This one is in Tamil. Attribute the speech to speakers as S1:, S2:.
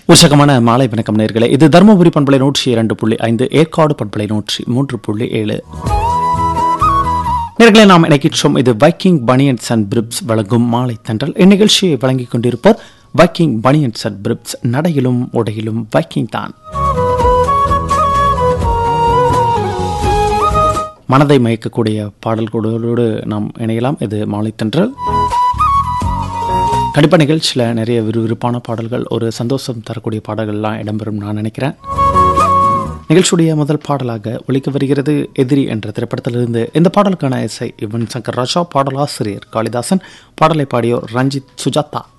S1: உற்சாகமான மாலை வணக்கம் நேயர்களே. இது தருமபுரி பண்பலை 102.5, ஏற்காடு பண்பலை 103.7. நேயர்களே, நாம் இணைக்கின்றோம். இது வைக்கிங் பனியன்ஸ் அண்ட் பிரிப்ஸ் வழங்கும் மாலை தென்றல். இந்நிகழ்ச்சியை வழங்கிக் கொண்டிருப்போர் வைக்கிங் பனியன்ஸ் அண்ட் பிரிப்ஸ். நடையிலும் உடையிலும் வைக்கிங் தான். மனதை மயக்கக்கூடிய பாடல்களோடு நாம் இணையலாம். இது மாலை தென்றல். கண்டிப்பாக நிகழ்ச்சியில் நிறைய விறுவிறுப்பான பாடல்கள், ஒரு சந்தோஷம் தரக்கூடிய பாடல்கள்லாம் இடம்பெறும் நான் நினைக்கிறேன். நிகழ்ச்சியுடைய முதல் பாடலாக ஒலிக்க வருகிறது எதிரி என்ற திரைப்படத்திலிருந்து. இந்த பாடலுக்கான இசை யுவன் சங்கர் ராஜா, பாடலாசிரியர் காளிதாசன், பாடலை பாடியோர் ரஞ்சித், சுஜாதா.